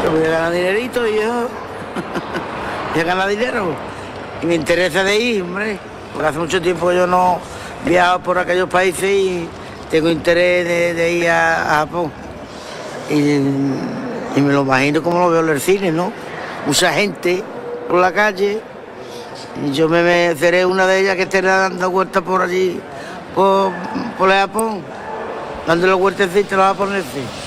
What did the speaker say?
Yo voy a ganar dinerito y yo voy a ganar dinero. Y me interesa de ir, hombre, porque hace mucho tiempo yo no he viajado por aquellos países y tengo interés de ir a Japón. Y me lo imagino como lo veo en el cine, ¿no? Mucha gente por la calle y yo me seré una de ellas que esté dando vueltas por allí, por el Japón, dándole vueltecitas a los japoneses.